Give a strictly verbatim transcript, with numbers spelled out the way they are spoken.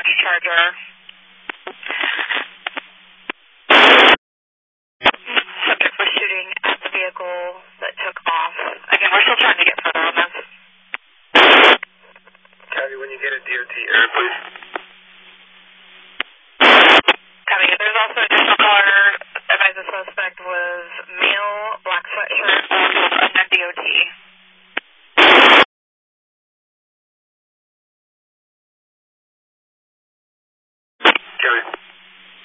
Dodge Charger. Subject was shooting at the vehicle that took off. Again, we're still trying to get further on this. Copy, when you get a D O T error, please.